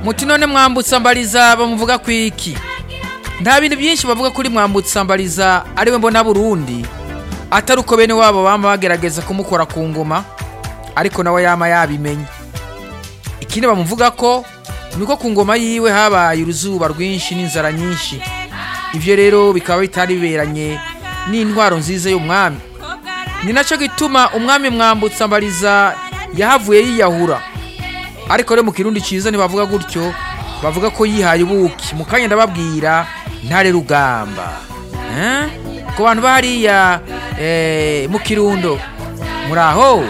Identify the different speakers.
Speaker 1: muti none Mwambutsa Mbariza bamuvuga kwiki? Nta bintu byinshi bavuga kuri Mwambutsa Mbariza ariwe mbona Burundi atari uko bene wabo bama bagerageza kumukora ku ngoma, ariko nawe yama yabimenye. Ikindi bamuvuga ko niko ku ngoma yiwe habaye uruzuba rwinshi n'inzara nyinshi. Ivyo rero bikaba bitari biberanye n'intwaro nziza y'umwami. Ni naco gituma umwami Mwambutsa Mbariza yahavuye yiyahura. Ariko rero mu Kirundi ciza ntibavuga gutyo, bavuga ko yihaye ubuki. Mukanya ndababwira Ntare Rugamba. Ko bantu bahariya mu Kirundo muraho